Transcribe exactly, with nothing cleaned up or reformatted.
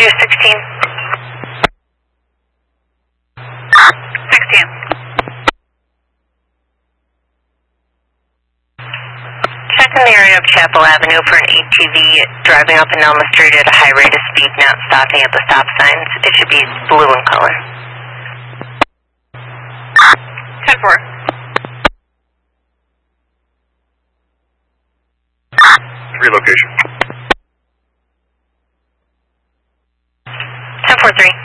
do sixteen. sixteen. Check in the area of Chapel Avenue for an A T V driving up and down the street at a high rate of speed, not stopping at the stop signs. It should be blue in color. ten four. Relocation. ten four three.